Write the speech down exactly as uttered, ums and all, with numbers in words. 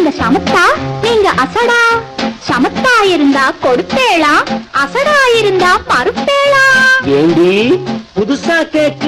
நீங்க சமத்தா, நீங்க அசடா. சமத்தா இருந்தா கொடுப்பேளா, அசடா இருந்தா மறுப்பேளா. ஏண்டி புதுசா கேட்க